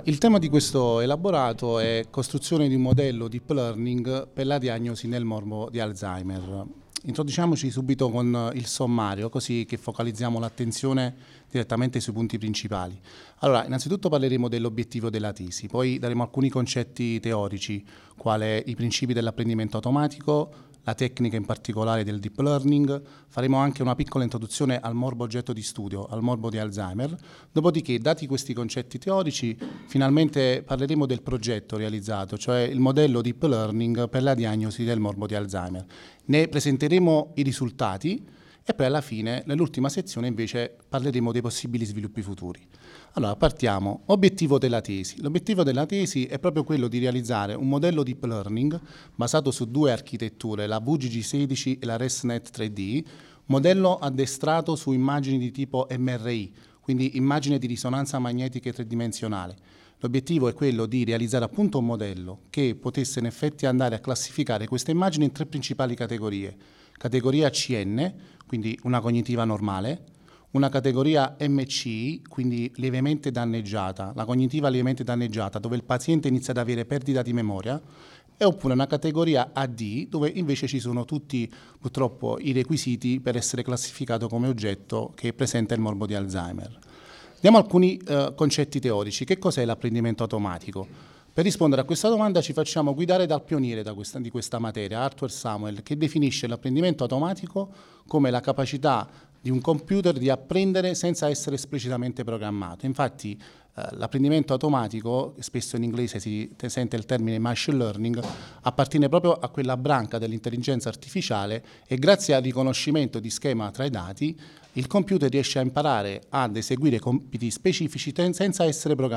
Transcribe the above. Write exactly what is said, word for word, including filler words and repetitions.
Il tema di questo elaborato è costruzione di un modello deep learning per la diagnosi nel morbo di Alzheimer. Introduciamoci subito con il sommario, così che focalizziamo l'attenzione direttamente sui punti principali. Allora, innanzitutto parleremo dell'obiettivo della tesi, poi daremo alcuni concetti teorici, quale i principi dell'apprendimento automatico, la tecnica in particolare del deep learning, faremo anche una piccola introduzione al morbo oggetto di studio, al morbo di Alzheimer, dopodiché, dati questi concetti teorici, finalmente parleremo del progetto realizzato, cioè il modello deep learning per la diagnosi del morbo di Alzheimer. Ne presenteremo i risultati e poi alla fine, nell'ultima sezione, invece, parleremo dei possibili sviluppi futuri. Allora, partiamo. Obiettivo della tesi. L'obiettivo della tesi è proprio quello di realizzare un modello deep learning basato su due architetture, la V G G sedici e la ResNet tre D, modello addestrato su immagini di tipo M R I, quindi immagine di risonanza magnetica tridimensionale. L'obiettivo è quello di realizzare appunto un modello che potesse in effetti andare a classificare queste immagini in tre principali categorie. Categoria C N, quindi una cognitiva normale, una categoria M C I, quindi lievemente danneggiata, la cognitiva lievemente danneggiata, dove il paziente inizia ad avere perdita di memoria, e oppure una categoria A D, dove invece ci sono tutti purtroppo i requisiti per essere classificato come oggetto che presenta il morbo di Alzheimer. Diamo alcuni eh, concetti teorici. Che cos'è l'apprendimento automatico? Per rispondere a questa domanda ci facciamo guidare dal pioniere da questa, di questa materia, Arthur Samuel, che definisce l'apprendimento automatico come la capacità di un computer di apprendere senza essere esplicitamente programmato. Infatti eh, l'apprendimento automatico, spesso in inglese si sente il termine machine learning, appartiene proprio a quella branca dell'intelligenza artificiale e grazie al riconoscimento di schema tra i dati il computer riesce a imparare ad eseguire compiti specifici ten- senza essere programmato.